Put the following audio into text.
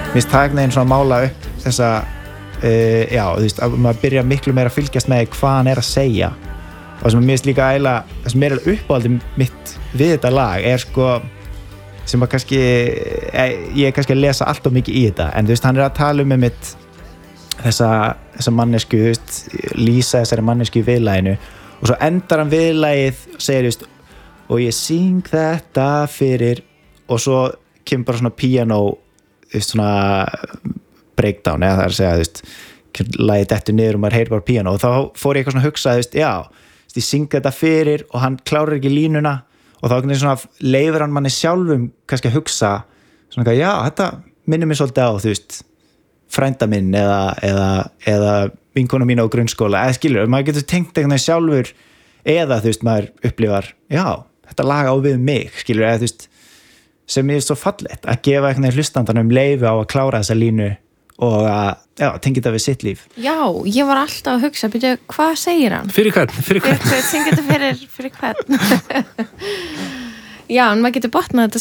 finnst það einhvern veginn svona mála upp þessa já, þú veist, að maður byrja miklu meira að fylgjast með hvað hann að segja og það sem mér finnst líka eiginlega það sem er uppáhaldið mitt við þetta lag sko sem að kannski ég kannski að lesa allt of mikið í þetta en þú veist, hann að tala mitt þessa mannesku, þú veist, lýsa þessari mannesku í viðlaginu og svo endar hann viðlagið og segir, þú veist, og ég syng þetta fyrir og svo kemur bara svona piano, þú veist, svona breakdown, eða það að segja, þú veist, lagið dettur niður og maður heyrir bara piano og þá fór ég eitthvað svona að hugsa, þú veist, já, ég syng þetta fyrir og hann klárar ekki línuna og þá svona leifir hann manni sjálfum kannski að hugsa, svona, já, þetta minnir mig svolítið á, þú veist, frænda minn eða vinkona mín á grunnskóla, eða skilur, maður getur tengt eitthvað sjálfur eða, þú veist, maður upplifar, já, þetta lag á við mig, skilur, eða, þú veist, sem er svo fallegt að gefa eitthvað hlustandanum leyfi á að klára þessa línu og að, já, tengja þetta við sitt líf. Já, ég var alltaf að hugsa, byrju, hvað segir hann? Fyrir hvern? Syngja þetta fyrir hvern? Já, en maður getur botnað þetta